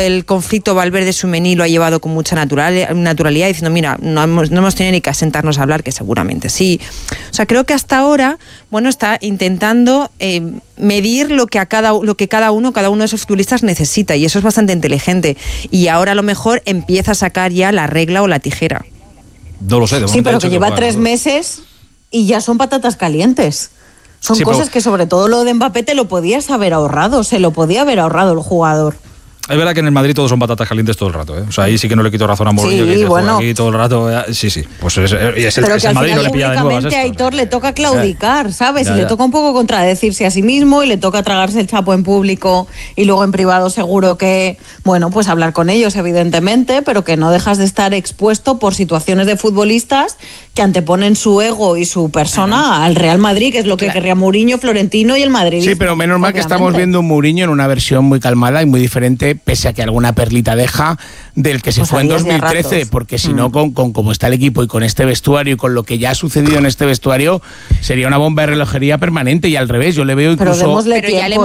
el conflicto Valverde-Tchouaméni lo ha llevado con mucha naturalidad, diciendo, mira, no hemos tenido ni que sentarnos a hablar, que seguramente sí. O sea, creo que hasta ahora, bueno, está intentando medir lo que cada uno de esos futbolistas necesita, y eso es bastante inteligente. Y ahora a lo mejor empieza a sacar ya la regla o la tijera. No lo sé. Sí, pero que lleva 3 meses y ya son patatas calientes. Son cosas que, sobre todo lo de Mbappé, te lo podías haber ahorrado, se lo podía haber ahorrado el jugador. Es verdad que en el Madrid todos son patatas calientes todo el rato, ¿eh? O sea, ahí sí que no le quito razón a Mourinho, que juega aquí todo el rato. Sí. Pues es el Madrid, no le pilla de nuevas esto. A Aitor le toca claudicar, ¿sabes? Y le toca un poco contradecirse a sí mismo y le toca tragarse el chapo en público y luego en privado seguro que, bueno, pues hablar con ellos, evidentemente, pero que no dejas de estar expuesto por situaciones de futbolistas que anteponen su ego y su persona al Real Madrid, que es lo que querría Mourinho, Florentino y el Madrid. Sí, pero menos mal que estamos viendo un Mourinho en una versión muy calmada y muy diferente, pese a que alguna perlita deja del que se fue en 2013, porque si no, con cómo está el equipo y con este vestuario y con lo que ya ha sucedido en este vestuario, sería una bomba de relojería permanente, y al revés, yo le veo incluso... Pero ya le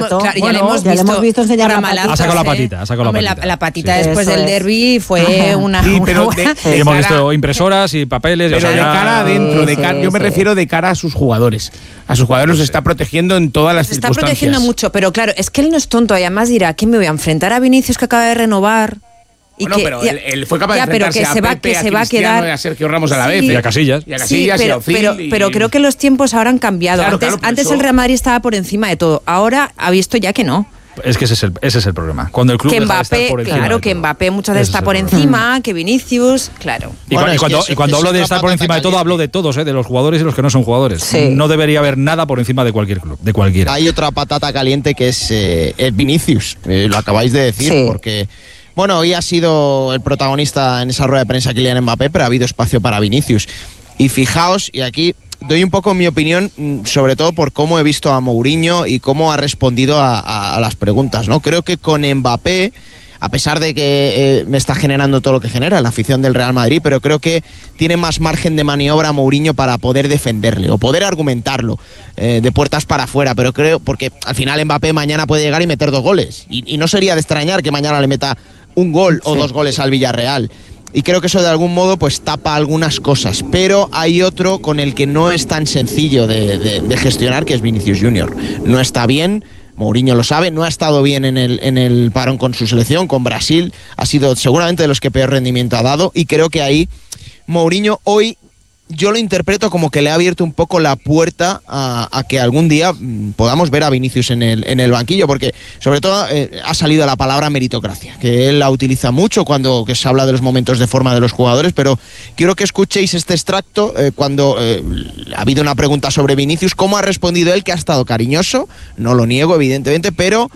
hemos visto enseñar la patita. Ha sacado la patita. La patita después del derbi fue una... Sí, pero hemos visto impresoras y papeles... Pero de cara adentro, yo me refiero de cara a sus jugadores. A sus jugadores los está protegiendo en todas las circunstancias. Está protegiendo mucho, pero claro, es que él no es tonto, y además dirá, ¿qué me voy a enfrentar a Vinicius, que acaba de renovar? Bueno, pero él fue capaz de enfrentarse a Pepe, a Cristiano y a Sergio Ramos a la vez. Y a Casillas. Y a Ozil. Pero creo que los tiempos ahora han cambiado. Antes el Real Madrid estaba por encima de todo. Ahora ha visto ya que no. Es que ese es el problema. Cuando el club que deja Mbappé, de estar por encima. Claro, que Mbappé muchas veces está por encima, que Vinicius, claro. Y cuando hablo de estar por encima de todo, hablo de todos, de los jugadores y los que no son jugadores. Sí. No debería haber nada por encima de cualquier club, de cualquiera. Hay otra patata caliente que es Vinicius. Lo acabáis de decir, porque... Bueno, hoy ha sido el protagonista en esa rueda de prensa Kylian Mbappé, pero ha habido espacio para Vinicius. Y fijaos, y aquí doy un poco mi opinión, sobre todo por cómo he visto a Mourinho y cómo ha respondido a las preguntas, ¿no? Creo que con Mbappé, a pesar de que me está generando todo lo que genera la afición del Real Madrid, pero creo que tiene más margen de maniobra Mourinho para poder defenderle o poder argumentarlo de puertas para afuera, pero creo, porque al final Mbappé mañana puede llegar y meter 2 goles, y no sería de extrañar que mañana le meta un gol o 2 goles al Villarreal. Y creo que eso de algún modo pues tapa algunas cosas, pero hay otro con el que no es tan sencillo de gestionar, que es Vinicius Junior. No está bien, Mourinho lo sabe, no ha estado bien en el parón con su selección, con Brasil, ha sido seguramente de los que peor rendimiento ha dado, y creo que ahí Mourinho hoy yo lo interpreto como que le ha abierto un poco la puerta a que algún día podamos ver a Vinicius en el banquillo, porque sobre todo ha salido la palabra meritocracia, que él la utiliza mucho cuando se habla de los momentos de forma de los jugadores, pero quiero que escuchéis este extracto cuando ha habido una pregunta sobre Vinicius, cómo ha respondido él, que ha estado cariñoso, no lo niego evidentemente, pero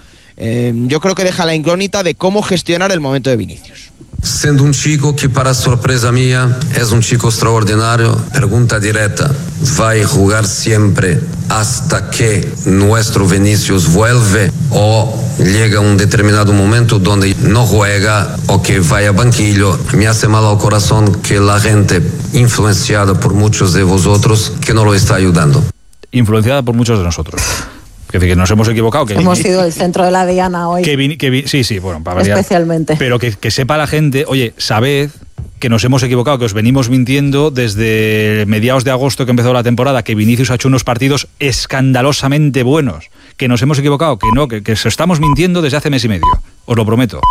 yo creo que deja la incógnita de cómo gestionar el momento de Vinicius. Sendo un chico que, para sorpresa mía, es un chico extraordinario, pregunta directa: ¿va a jugar siempre hasta que nuestro Vinicius vuelve, o llega un determinado momento donde no juega o que vaya a banquillo? Me hace mal al corazón que la gente, influenciada por muchos de vosotros, que no lo está ayudando. Influenciada por muchos de nosotros. Es decir, que nos hemos equivocado. Hemos sido el centro de la diana hoy. Sí, bueno, para variar. Especialmente. Pero que sepa la gente, oye, sabed que nos hemos equivocado, que os venimos mintiendo desde mediados de agosto que empezó la temporada, que Vinicius ha hecho unos partidos escandalosamente buenos, que nos hemos equivocado, que no, que se estamos mintiendo desde hace mes y medio. Os lo prometo.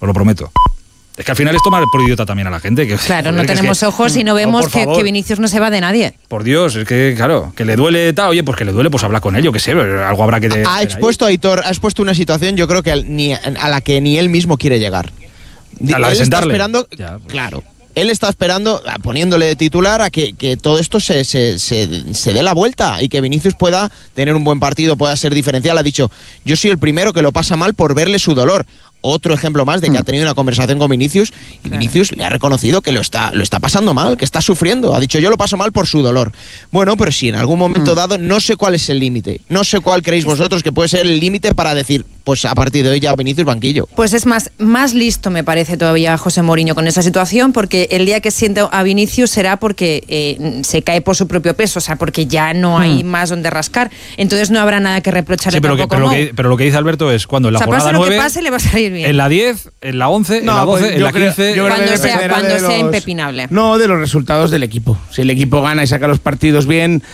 Es que al final es tomar por idiota también a la gente. Claro, no tenemos ojos y no vemos que Vinicius no se va de nadie. Por Dios, es que, claro, que le duele tal, oye, pues que le duele, pues habla con él, yo qué sé, algo habrá que... Ha expuesto, Aitor, una situación, yo creo que a la que ni él mismo quiere llegar. A la de sentarle. Está esperando, claro, él está esperando, poniéndole de titular, a que todo esto se dé la vuelta y que Vinicius pueda tener un buen partido, pueda ser diferencial. Ha dicho, yo soy el primero que lo pasa mal por verle su dolor. Otro ejemplo más de que ha tenido una conversación con Vinicius, y Vinicius le ha reconocido que lo está pasando mal, que está sufriendo. Ha dicho, yo lo paso mal por su dolor. Bueno, pero si en algún momento dado, no sé cuál es el límite, no sé cuál creéis vosotros que puede ser el límite para decir, pues a partir de hoy ya Vinicius banquillo. Pues es más listo, me parece todavía José Mourinho con esa situación, porque el día que siente a Vinicius será porque se cae por su propio peso, o sea, porque ya no hay más donde rascar. Entonces no habrá nada que reprocharle tampoco. Pero lo que dice Alberto es, cuando en la jornada 9... Pase, le va a salir bien. ¿En la 10, en la 11, en la 12, en la 15? Cuando sea impepinable. No, de los resultados del equipo. Si el equipo gana y saca los partidos bien,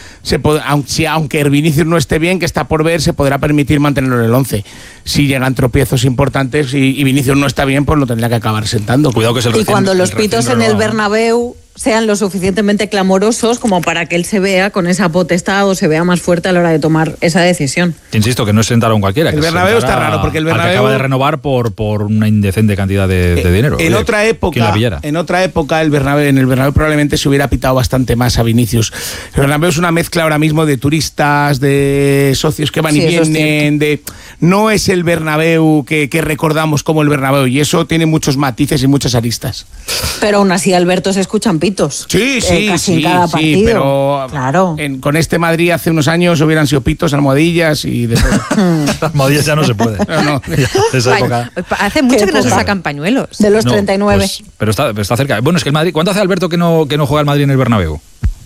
aunque Vinicius no esté bien, que está por ver, se podrá permitir mantenerlo en el 11. Si llegan tropiezos importantes y Vinicius no está bien, pues lo tendrá que acabar sentando. Cuidado que es y cuando los pitos en el Bernabéu sean lo suficientemente clamorosos como para que él se vea con esa potestad o se vea más fuerte a la hora de tomar esa decisión. Insisto, que no es sentar a un cualquiera. El Bernabéu está raro, porque el Bernabéu al que acaba de renovar por una indecente cantidad de dinero. En otra época, el Bernabéu probablemente se hubiera pitado bastante más a Vinicius. El Bernabéu es una mezcla ahora mismo de turistas, de socios que van y vienen, no es el Bernabéu que recordamos como el Bernabéu, y eso tiene muchos matices y muchas aristas. Pero aún así, Alberto, se escuchan pitos. Sí, casi en cada partido. Pero claro. Con este Madrid hace unos años hubieran sido pitos, almohadillas y de todo. Almohadillas ya no se puede. No. Esa época. Hace mucho que no se sacan pañuelos. De los 39. Pues, pero está cerca. Bueno, es que el Madrid, ¿cuánto hace Alberto que no juega el Madrid en el Bernabéu?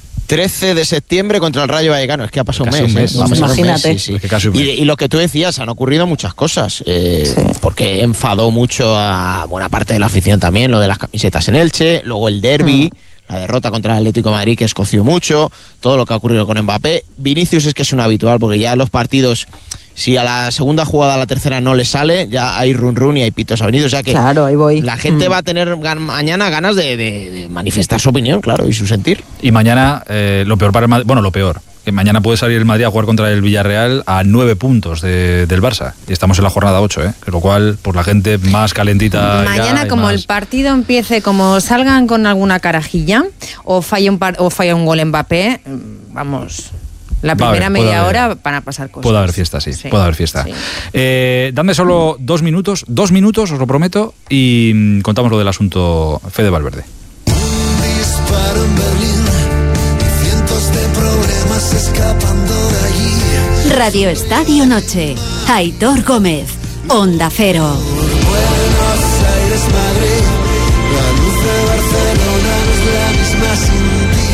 13 de septiembre contra el Rayo Vallecano. Es que ha pasado un mes. Imagínate. Sí. Y lo que tú decías, han ocurrido muchas cosas. Porque enfadó mucho a buena parte de la afición también, lo de las camisetas en Elche, luego el derbi, la derrota contra el Atlético de Madrid, que escoció mucho, todo lo que ha ocurrido con Mbappé. Vinicius es que es un habitual, porque ya en los partidos, si a la segunda jugada, a la tercera no le sale, ya hay run y hay pitos a Vinicius. O sea que claro, ahí voy. La gente va a tener mañana ganas de manifestar su opinión, claro, y su sentir. Y mañana, lo peor para el Madrid, lo peor, que mañana puede salir el Madrid a jugar contra el Villarreal a 9 puntos del Barça. Y estamos en la jornada 8, con lo cual, pues la gente más calentita. Mañana, como el partido empiece, como salgan con alguna carajilla o falla un gol Mbappé, vamos... La primera media hora van a pasar cosas. Puede haber fiesta, sí. Puede haber fiesta. Sí. Dame solo 2 minutos, os lo prometo, y contamos lo del asunto Fede Valverde. Un disparo en Berlín, cientos de problemas escapando de allí. Radio Estadio Noche. Aitor Gómez, Onda Cero. Buenos Aires, Madrid, la luz de Barcelona no es la misma sin ti.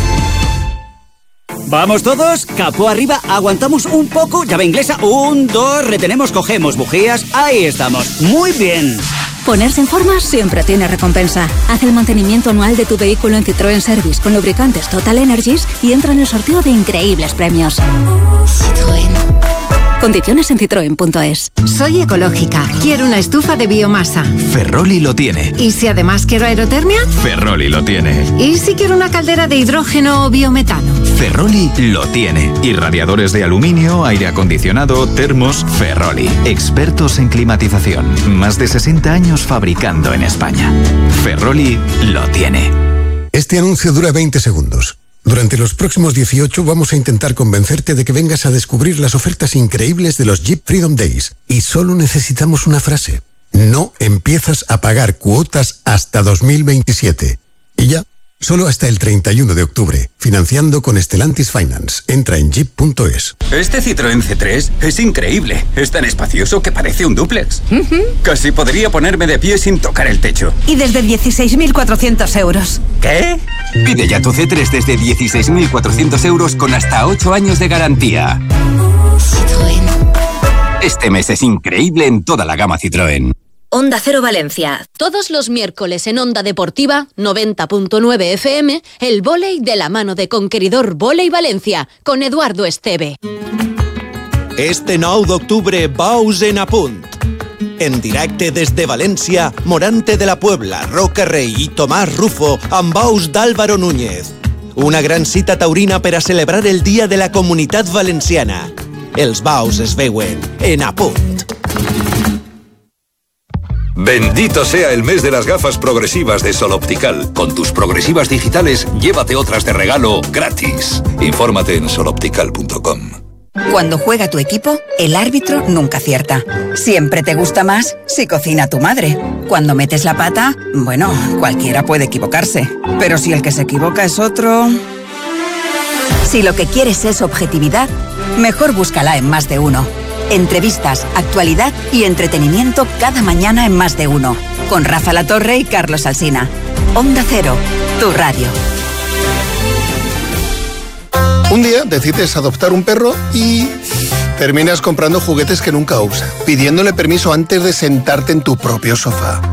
¿Vamos todos? Capó arriba, aguantamos un poco, llave inglesa, 1, 2, retenemos, cogemos bujías, ahí estamos, muy bien. Ponerse en forma siempre tiene recompensa. Haz el mantenimiento anual de tu vehículo en Citroën Service con lubricantes Total Energies y entra en el sorteo de increíbles premios. Citroën. Condiciones en citroen.es. Soy ecológica. Quiero una estufa de biomasa. Ferroli lo tiene. ¿Y si además quiero aerotermia? Ferroli lo tiene. ¿Y si quiero una caldera de hidrógeno o biometano? Ferroli lo tiene. Y radiadores de aluminio, aire acondicionado, termos, Ferroli. Expertos en climatización. Más de 60 años fabricando en España. Ferroli lo tiene. Este anuncio dura 20 segundos. Durante los próximos 18 vamos a intentar convencerte de que vengas a descubrir las ofertas increíbles de los Jeep Freedom Days. Y solo necesitamos una frase. No empiezas a pagar cuotas hasta 2027. Y ya, solo hasta el 31 de octubre. Financiando con Stellantis Finance. Entra en jeep.es. Este Citroën C3 es increíble. Es tan espacioso que parece un dúplex. Casi podría ponerme de pie sin tocar el techo. Y desde 16.400 euros. ¿Qué? Pide ya tu C3 desde 16.400 euros con hasta 8 años de garantía. Citroën. Este mes es increíble en toda la gama Citroën. Onda Cero Valencia. Todos los miércoles en Onda Deportiva 90.9 FM, el vóley de la mano de Conqueridor Vóley Valencia, con Eduardo Esteve. Este 9 d'octubre Baus en apunt. En directe des de València, Morante de la Puebla, Roca Rey i Tomàs Rufo amb baus d'Álvaro Núñez. Una gran cita taurina per a celebrar el Dia de la Comunitat Valenciana. Els baus es veuen en apunt. Bendito sea el mes de las gafas progresivas de Sol Optical. Con tus progresivas digitales, llévate otras de regalo gratis. Infórmate en soloptical.com. Cuando juega tu equipo, el árbitro nunca acierta. Siempre te gusta más si cocina tu madre. Cuando metes la pata, bueno, cualquiera puede equivocarse. Pero si el que se equivoca es otro... Si lo que quieres es objetividad, mejor búscala en Más de Uno. Entrevistas, actualidad y entretenimiento cada mañana en Más de Uno. Con Rafa Latorre y Carlos Alsina. Onda Cero, tu radio. Un día decides adoptar un perro y Terminas comprando juguetes que nunca usas, pidiéndole permiso antes de sentarte en tu propio sofá.